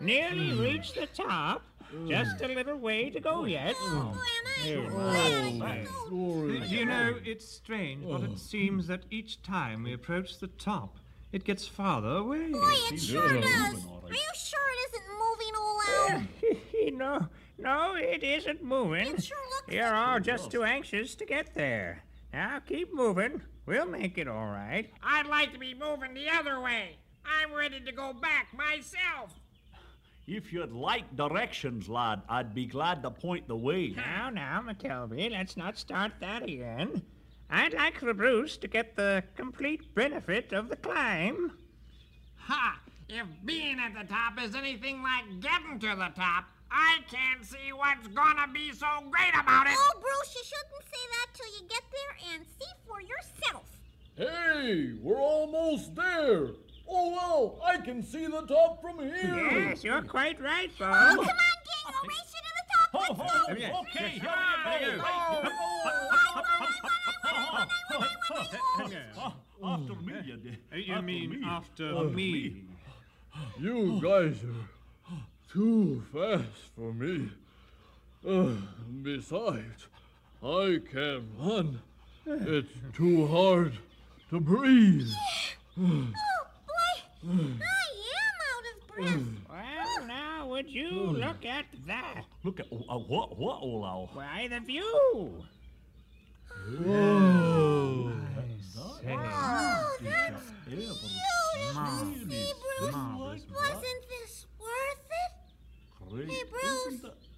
Nearly reached the top. Just a little way to go yet. Do you know, it's strange, but it seems that each time we approach the top, it gets farther away. Boy, it sure does. Are you sure it isn't moving all out? No, it isn't moving. It sure looks You're all just too anxious to get there. Now keep moving. We'll make it all right. I'd like to be moving the other way. I'm ready to go back myself. If you'd like directions, lad, I'd be glad to point the way. Now, McKelvey, let's not start that again. I'd like for Bruce to get the complete benefit of the climb. Ha! If being at the top is anything like getting to the top, I can't see what's gonna be so great about it. Oh, Bruce, you shouldn't say that till you get there and see for yourself. Hey, we're almost there. Oh, wow, I can see the top from here. Yes, you're quite right, Bo. Oh, come on, gang, we'll race you to the top. Let's go. Okay, after me, You mean after me? You guys are too fast for me. Besides, I can't run. It's too hard to breathe. Oh, boy, I am out of breath. Well, now, would you look at that? Look at what, Olav? Why, the view. Oh, Oh, that's beautiful to see, Bruce. Wasn't this worth it? Hey, Bruce.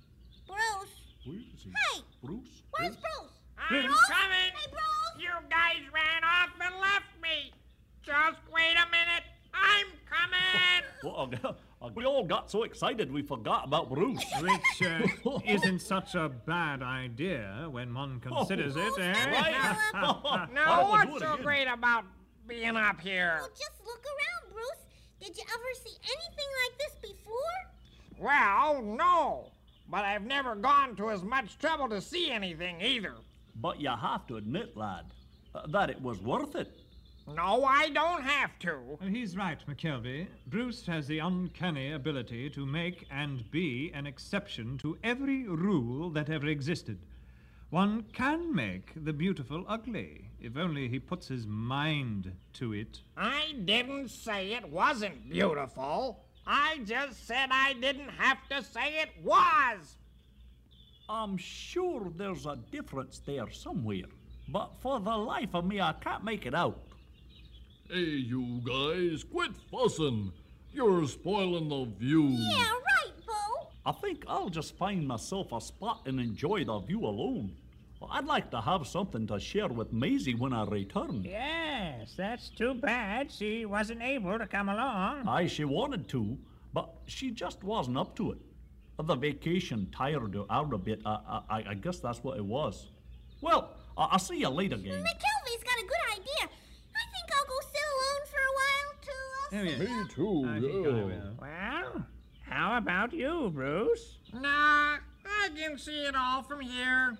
Bruce. Hey, Bruce? where's Bruce? I'm Bruce? coming. Hey, Bruce. You guys ran off and left me. Just wait a minute. I'm coming. We all got so excited we forgot about Bruce. Which isn't such a bad idea when one considers it, eh? Right? Now, do what's it so again. great about being up here? Well, just look around, Bruce. Did you ever see anything like this before? Well, no. But I've never gone to as much trouble to see anything either. But you have to admit, lad, that it was worth it. No, I don't have to. He's right, McKelvey. Bruce has the uncanny ability to make and be an exception to every rule that ever existed. One can make the beautiful ugly, if only he puts his mind to it. I didn't say it wasn't beautiful. I just said I didn't have to say it was. I'm sure there's a difference there somewhere, but for the life of me, I can't make it out. hey, you guys, quit fussing. You're spoiling the view. Yeah, right, Bo. I think I'll just find myself a spot and enjoy the view alone. I'd like to have something to share with Maisie when I return. Yes, that's too bad she wasn't able to come along. Aye, she wanted to, but she just wasn't up to it. The vacation tired her out a bit. I guess that's what it was. Well, I'll see you later, gang. McKelvey's got a good idea. I think I'll go sit alone for a while, too. Oh, Me too, I think I yeah. will. Well, how about you, Bruce? Nah, I can see it all from here.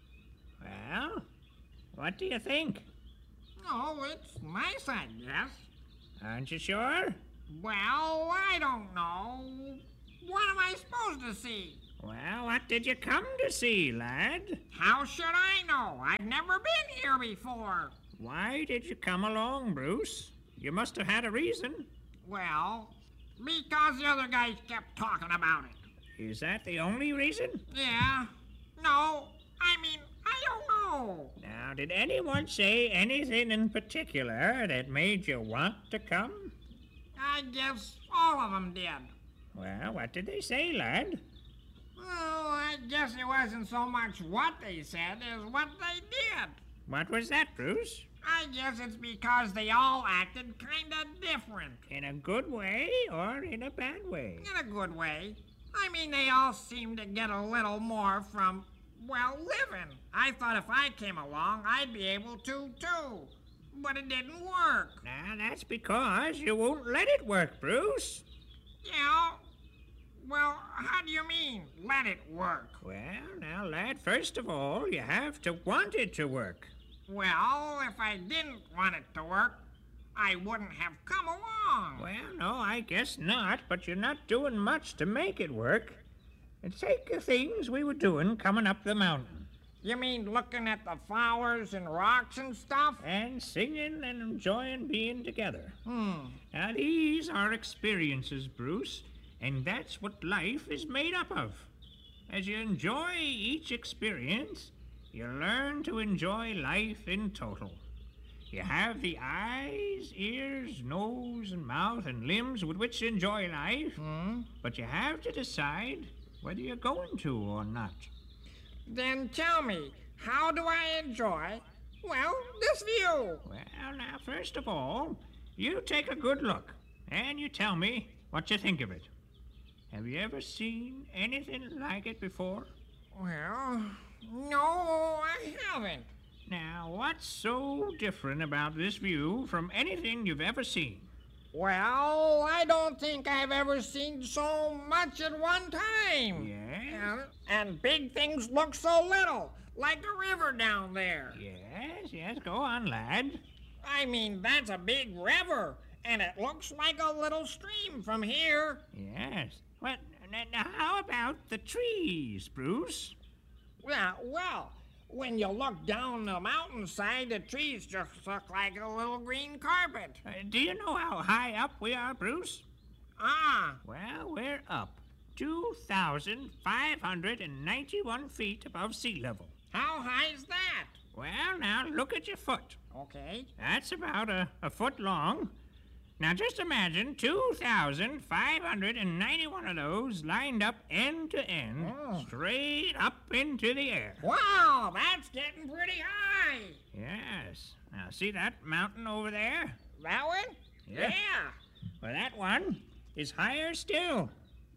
Well, what do you think? Oh, it's nice, I guess. Aren't you sure? Well, I don't know. What am I supposed to see? Well, what did you come to see, lad? How should I know? I've never been here before. Why did you come along, Bruce? You must have had a reason. Well, because the other guys kept talking about it. Is that the only reason? Yeah. No, I mean, I don't know. Now, did anyone say anything in particular that made you want to come? I guess all of them did. Well, what did they say, lad? Well, I guess it wasn't so much what they said as what they did. What was that, Bruce? I guess it's because they all acted kinda different. In a good way or in a bad way? In a good way. I mean, they all seemed to get a little more from, well, living. I thought if I came along, I'd be able to, too. But it didn't work. Now, that's because you won't let it work, Bruce. Yeah. Well, how do you mean, let it work? Well, now, lad, first of all, you have to want it to work. Well, if I didn't want it to work, I wouldn't have come along. Well, no, I guess not, but you're not doing much to make it work. And take the things we were doing coming up the mountain. You mean looking at the flowers and rocks and stuff? And singing and enjoying being together. Hmm. Now, these are experiences, Bruce, and that's what life is made up of. As you enjoy each experience, you learn to enjoy life in total. You have the eyes, ears, nose, and mouth, and limbs with which to enjoy life, but you have to decide whether you're going to or not. Then tell me, how do I enjoy, well, this view? Well, now, first of all, you take a good look, and you tell me what you think of it. Have you ever seen anything like it before? Well, no, I haven't. Now, what's so different about this view from anything you've ever seen? Well, I don't think I've ever seen so much at one time. Yes? And big things look so little, like a river down there. Yes, go on, lad. I mean, that's a big river, and it looks like a little stream from here. Yes. Well, now how about the trees, Bruce? Well, when you look down the mountainside, the trees just look like a little green carpet. Do you know how high up we are, Bruce? Ah, Well, we're up 2,591 feet above sea level. how high is that? Well, now look at your foot. Okay. That's about a foot long. Now just imagine 2,591 of those lined up end to end, straight up into the air. Wow, that's getting pretty high. Yes. Now see that mountain over there? That one? Yeah. Well, that one is higher still.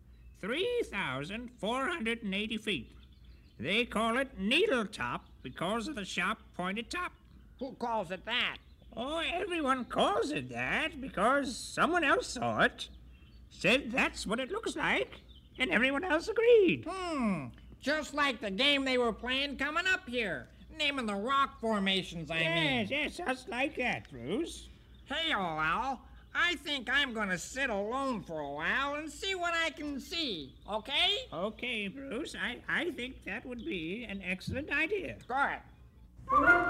3,480 feet. They call it Needle Top because of the sharp pointed top. Who calls it that? Oh, everyone calls it that because someone else saw it, said that's what it looks like, and everyone else agreed. Just like the game they were playing coming up here. Naming the rock formations, I mean. Yes, just like that, Bruce. Hey, old Al, I think I'm gonna sit alone for a while and see what I can see, okay? Okay, Bruce, I think that would be an excellent idea. Good.